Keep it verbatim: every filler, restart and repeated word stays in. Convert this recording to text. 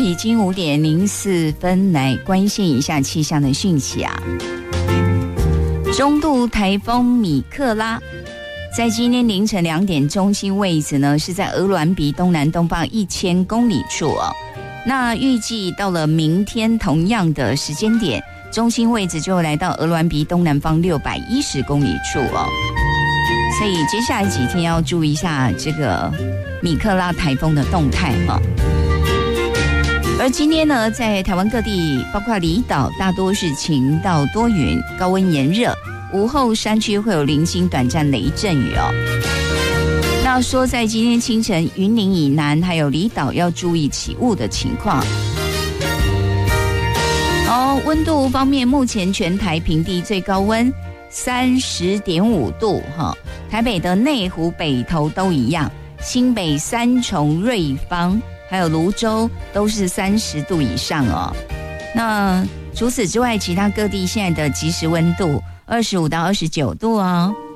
已经五点零四分，来关心一下气象的讯息啊。中度台风米克拉在今天凌晨两点，中心位置呢是在鹅銮鼻东南东方一千公里处哦。那预计到了明天同样的时间点，中心位置就会来到鹅銮鼻东南方六百一十公里处哦。所以接下来几天要注意一下这个米克拉台风的动态哈。而今天呢，在台湾各地，包括离岛，大多是晴到多云，高温炎热，午后山区会有零星短暂雷阵雨哦。那说在今天清晨，云林以南还有离岛要注意起雾的情况。哦，温度方面，目前全台平地最高温三十点五度哈，台北的内湖、北投都一样，新北、三重、瑞芳还有蘆洲都是三十度以上哦。那除此之外，其他各地现在的即时温度二十五到二十九度哦。